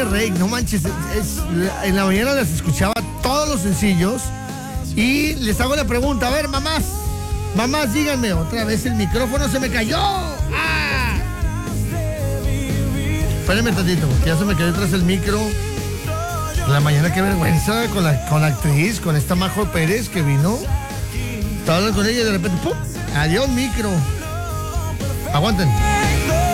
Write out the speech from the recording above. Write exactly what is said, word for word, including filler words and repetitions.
Rey, no manches, es, en la mañana las escuchaba todos los sencillos y les hago la pregunta, a ver, mamás, mamás, díganme, otra vez el micrófono se me cayó. ¡Ah! Espérenme tantito, porque ya se me cayó atrás el micro. La mañana, qué vergüenza con la, con la actriz, con esta Majo Pérez que vino. Estaba hablando con ella y de repente, ¡pum! Adiós, micro. Aguanten.